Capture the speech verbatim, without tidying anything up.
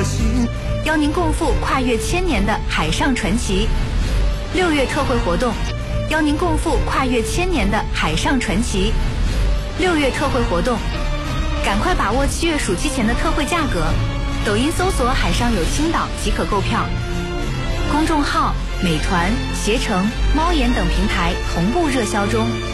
我心， 邀您共赴跨越千年的海上传奇。六月特惠活动，邀您共赴跨越千年的海上传奇。六月特惠活动，赶快把握七月暑期前的特惠价格。抖音搜索“海上有青岛”即可购票。公众号、美团、携程、猫眼等平台同步热销中。